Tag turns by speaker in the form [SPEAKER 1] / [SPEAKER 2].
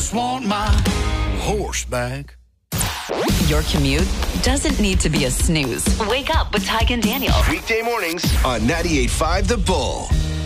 [SPEAKER 1] just want my horse back.
[SPEAKER 2] Your commute doesn't need to be a snooze. Wake up with Tyke and Daniel.
[SPEAKER 3] Weekday mornings on 98.5 The Bull.